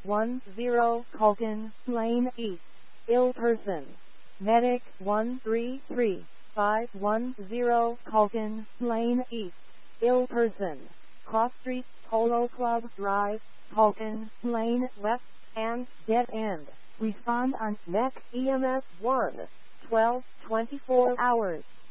10 Colton Lane East, ill person. Medic 133510 Colton Lane East, ill person. Cross Street, Polo Club Drive, Colton Lane West, and dead end. Respond on NEC EMS 1, 12, 24 hours.